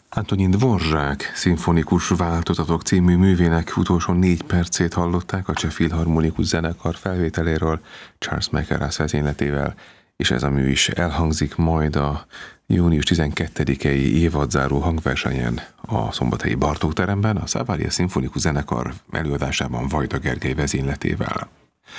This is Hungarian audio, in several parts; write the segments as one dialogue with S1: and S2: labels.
S1: Antonin Dvořák szimfonikus változatok című művének utolsó 4 percét hallották a Cseh Filharmonikus Zenekar felvételéről Charles Mackerras vezényletével, és ez a mű is elhangzik majd a június 12-i évadzáró hangversenyen a szombathelyi Bartók teremben, a Savaria Szimfonikus Zenekar előadásában Vajda Gergely vezényletével.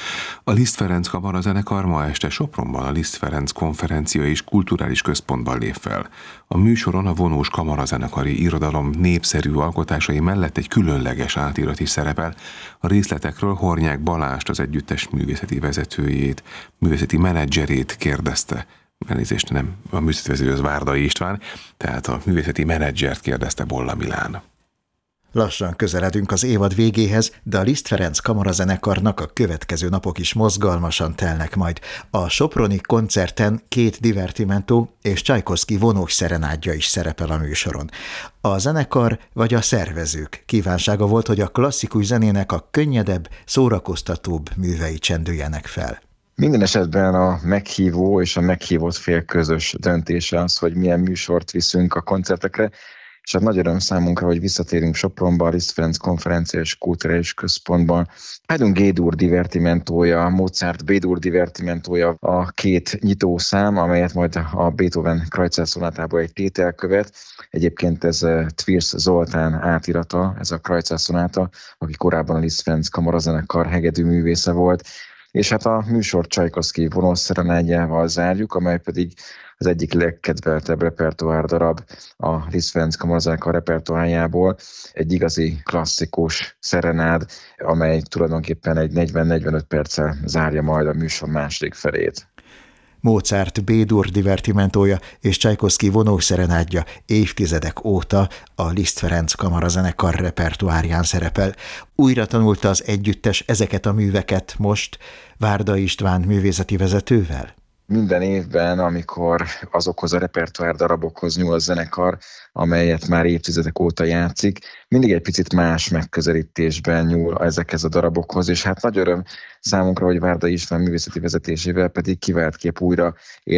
S1: A Liszt Ferenc Kamarazenekar ma este Sopronban a Liszt Ferenc Konferencia és Kulturális Központban lép fel. A műsoron a vonós kamarazenekari irodalom népszerű alkotásai mellett egy különleges átirat is szerepel. A részletekről Hornyák Balást, az együttes művészeti vezetőjét, művészeti menedzserét kérdezte. Elnézést, nem, a művészeti vezető az Várdai István, tehát a művészeti menedzsert kérdezte Bolla Milán.
S2: Lassan közeledünk az évad végéhez, de a Liszt Ferenc Kamarazenekarnak a következő napok is mozgalmasan telnek majd. A soproni koncerten 2 divertimentó és Csajkovszky vonós szerenádja is szerepel a műsoron. A zenekar vagy a szervezők kívánsága volt, hogy a klasszikus zenének a könnyedebb, szórakoztatóbb művei csendüljenek fel.
S3: Minden esetben a meghívó és a meghívott fél közös döntése az, hogy milyen műsort viszünk a koncertekre, és hát nagy öröm számunkra, hogy visszatérünk Sopronba, a Liszt Ferenc Konferencia és Kulturális Központban. Haydn G-dur divertimentója, Mozart B-dur divertimentója a 2 nyitószám, amelyet majd a Beethoven Krajcár szonátából egy tétel követ. Egyébként ez Tvirsz Zoltán átirata, ez a Krajcár szonáta, aki korábban a Liszt Ferenc Kamarazenekar hegedű művésze volt. És hát a műsor Csajkovszky vonós szerenádjával zárjuk, amely pedig az egyik legkedveltebb repertoár darab a Liszt Ferenc Kamarazenekar repertoárjából. Egy igazi klasszikus szerenád, amely tulajdonképpen egy 40-45 perccel zárja majd a műsor második felét.
S2: Mozart B-dur divertimentója és Csajkovszky vonós szerenádja évtizedek óta a Liszt Ferenc Kamarazenekar repertoárján szerepel. Újra tanulta az együttes ezeket a műveket most Várda István művészeti vezetővel?
S3: Minden évben, amikor azokhoz a repertoár darabokhoz nyúl a zenekar, amelyet már évtizedek óta játszik, mindig egy picit más megközelítésben nyúl ezekhez a darabokhoz, és hát nagy öröm számunkra, hogy Várda István művészeti vezetésével pedig kiváltképp újra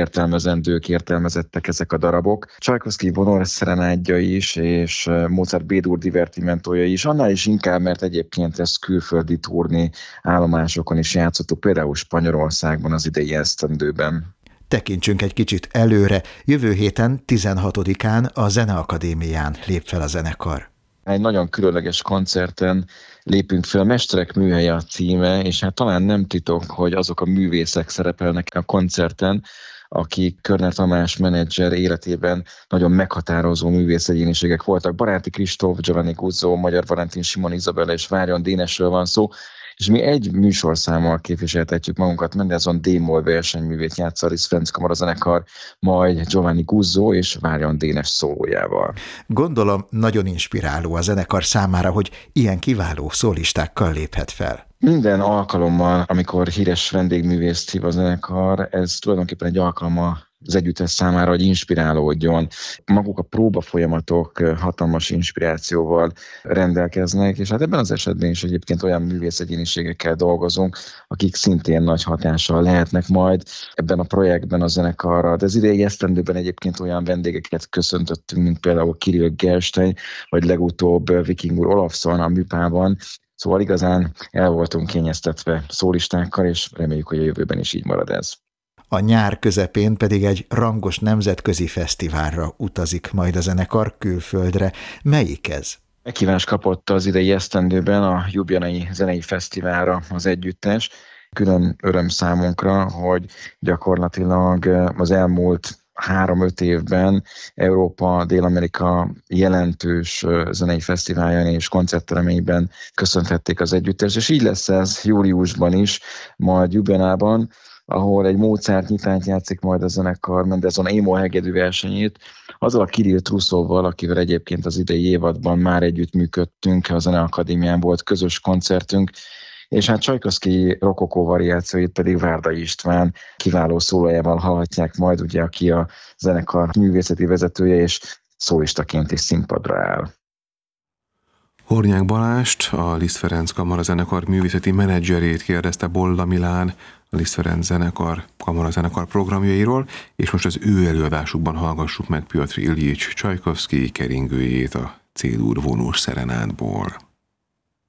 S3: értelmezettek ezek a darabok. Csajkovszky vonós szerenádja is, és Mozart B-dur divertimentója is, annál is inkább, mert egyébként ezt külföldi turné állomásokon is játszottuk, például Spanyolországban az idei esztendőben.
S2: Tekintsünk egy kicsit előre. Jövő héten 16-án a Zeneakadémián lép fel a zenekar.
S3: Egy nagyon különleges koncerten lépünk fel, Mesterek műhelye a címe, és hát talán nem titok, hogy azok a művészek szerepelnek a koncerten, akik Körner Tamás menedzser életében nagyon meghatározó művészegyéniségek voltak. Baráti Kristóf, Giovanni Guzzo, Magyar Valentin, Simon Izabella és Várjon Dénesről van szó, és mi egy műsorszámmal képviseltetjük magunkat, Mendelssohn D-moll versenyművét játsza a Liszt Ferenc Kamarazenekar, majd Giovanni Guzzo és Várjon Dénes szólójával.
S2: Gondolom nagyon inspiráló a zenekar számára, hogy ilyen kiváló szólistákkal léphet fel.
S3: Minden alkalommal, amikor híres vendégművészt hív a zenekar, ez tulajdonképpen egy alkalma az együttes számára, hogy inspirálódjon. Maguk a próbafolyamatok hatalmas inspirációval rendelkeznek, és hát ebben az esetben is egyébként olyan művészegyéniségekkel dolgozunk, akik szintén nagy hatással lehetnek majd ebben a projektben a zenekarra. De az idei esztendőben egyébként olyan vendégeket köszöntöttünk, mint például Kirill Gerstein, vagy legutóbb Vikingur Olafsson a műpában. Szóval igazán el voltunk kényeztetve szólistákkal, és reméljük, hogy a jövőben is így marad ez.
S2: A nyár közepén pedig egy rangos nemzetközi fesztiválra utazik majd a zenekar külföldre. Melyik ez?
S3: Meghívást kapott az idei esztendőben a Ljubljanai Zenei Fesztiválra az együttes. Külön öröm számunkra, hogy gyakorlatilag az elmúlt 3-5 évben Európa, Dél-Amerika jelentős zenei fesztiválján és koncertteremeiben köszönhették az együttest, és így lesz ez júliusban is, majd Ljubljanában, ahol egy Mozart nyitányt játszik majd a zenekar, Mendelssohn Émo hegedű versenyét, azzal a Kirill Truszovval, akivel egyébként az idei évadban már együttműködtünk, a Zeneakadémián volt közös koncertünk, és hát Csajkovszky rokokó variációit pedig Várda István kiváló szólójával hallhatják majd, ugye, aki a zenekar művészeti vezetője és szólistaként is színpadra áll.
S1: Hornyák Balást, a Liszt Ferenc Kamarazenekar művészeti menedzserét kérdezte Bolla Milán a Liszt Ferenc kamarazenekar programjairól, és most az ő előadásukban hallgassuk meg Pjotr Iljics Csajkovszky keringőjét a C-dur vonós szerenádból.